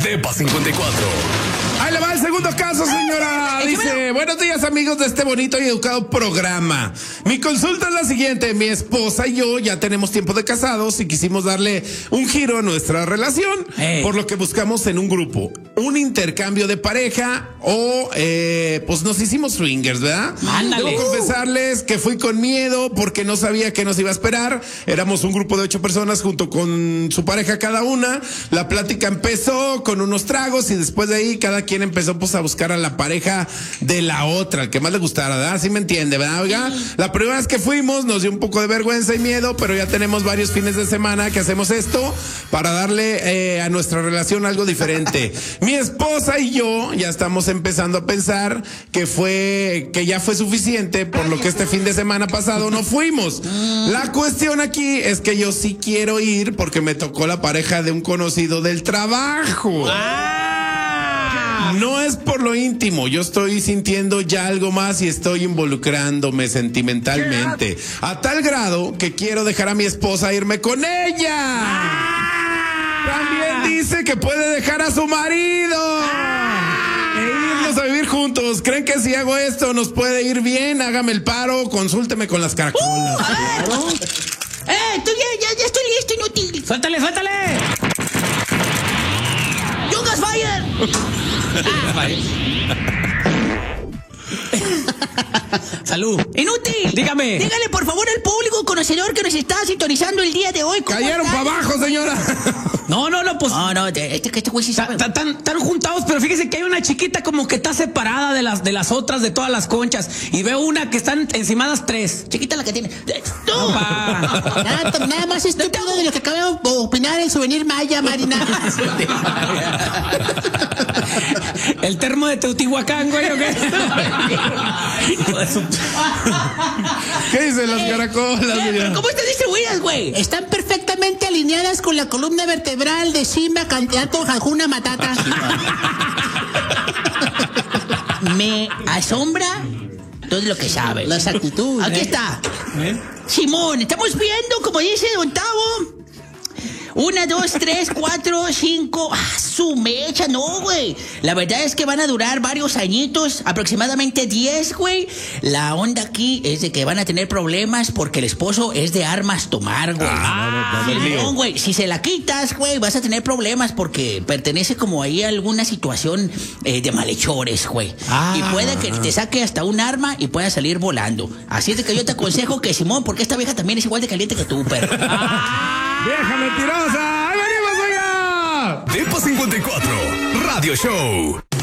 Depa 54. Ahí le va el segundo caso, señora. Dice, buenos días, amigos de este bonito y educado programa. Mi consulta es la siguiente. Mi esposa y yo ya tenemos tiempo de casados y quisimos darle un giro a nuestra relación, por lo que buscamos en un grupo un intercambio de pareja o pues nos hicimos swingers, ¿verdad? Ándale. Debo confesarles que fui con miedo porque no sabía qué nos iba a esperar. Éramos un grupo de 8 personas junto con su pareja cada una. La plática empezó con unos tragos y después de ahí cada quien empezó pues a buscar a la pareja de la otra, el que más le gustara, ¿verdad? ¿Sí me entiende, verdad? Oiga, la primera vez que fuimos nos dio un poco de vergüenza y miedo, pero ya tenemos varios fines de semana que hacemos esto para darle a nuestra relación algo diferente. Mi esposa y yo ya estamos empezando a pensar que ya fue suficiente, por lo que este fin de semana pasado no fuimos. La cuestión aquí es que yo sí quiero ir porque me tocó la pareja de un conocido del trabajo. No es por lo íntimo, yo estoy sintiendo ya algo más y estoy involucrándome sentimentalmente. A tal grado que quiero dejar a mi esposa irme con ella. También dice que puede dejar a su marido e irnos a vivir juntos. ¿Creen que si hago esto nos puede ir bien? Hágame el paro, consúlteme con las caracolas. Tú ya estoy listo, inútil. ¡Suéltale! ¡Jungas Fire! Salud. ¡Inútil! Dígame. Dígale, por favor, al público conocedor que nos está sintonizando el día de hoy. Cayeron para abajo, señora. No, pues. No, este güey sí sabe. Están juntados, pero fíjese que hay una chiquita como que está separada de las otras, de todas las conchas. Y veo una que están encimadas 3. Chiquita la que tiene. ¡Tú! Opa. Nada más estúpido de lo que acaba de opinar el souvenir Maya, Marina. ¿El termo de Teotihuacán, güey, o qué? ¿Qué dicen las caracolas, señora? ¿Cómo están distribuidas, güey? Están perfectamente alineadas con la columna vertebral de Simba, candidato Hakuna Matata. Me asombra todo lo que sabe. La exactitud. Aquí está. Simón, estamos viendo, como dice Don Tavo. 1, 2, 3, 4, 5. Su mecha, no, güey. La verdad es que van a durar varios añitos, aproximadamente 10, güey. La onda aquí es de que van a tener problemas porque el esposo es de armas tomar, güey. No, güey. Si se la quitas, güey, vas a tener problemas porque pertenece como ahí a alguna situación de malhechores, güey. Y puede que te saque hasta un arma y pueda salir volando. Así es de que yo te aconsejo que, Simón, porque esta vieja también es igual de caliente que tú, perro. ¡Vieja mentirosa! ¡Ahí venimos, oiga! Depa 54 Radio Show.